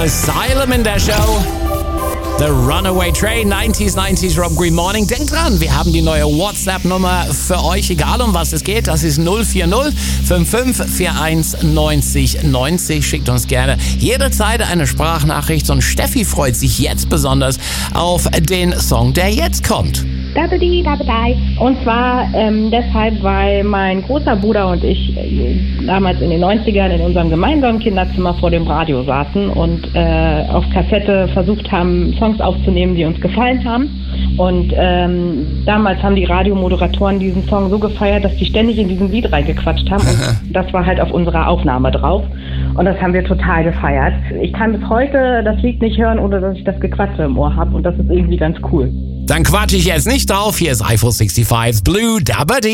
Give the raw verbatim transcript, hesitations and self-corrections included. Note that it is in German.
Asylum in der Show. The Runaway Train, neunziger, neunzig Rob Green Morning. Denkt dran, wir haben die neue WhatsApp-Nummer für euch, egal um was es geht. Das ist null vier null fünf fünf vier eins neunzig neunzig. Schickt uns gerne jederzeit eine Sprachnachricht und Steffi freut sich jetzt besonders auf den Song, der jetzt kommt. Dabidi, dabidai. Und zwar ähm, deshalb, weil mein großer Bruder und ich äh, damals in den neunzigern in unserem gemeinsamen Kinderzimmer vor dem Radio saßen und äh, auf Kassette versucht haben, Songs aufzunehmen, die uns gefallen haben. Und ähm, damals haben die Radiomoderatoren diesen Song so gefeiert, dass die ständig in diesem Lied reingequatscht haben. Und das war halt auf unserer Aufnahme drauf. Und das haben wir total gefeiert. Ich kann bis heute das Lied nicht hören, ohne dass ich das Gequatsche im Ohr habe. Und das ist irgendwie ganz cool. Dann quatsche ich jetzt nicht drauf. Hier ist Eiffel sechsundsiebzig Blue Dabba Dee.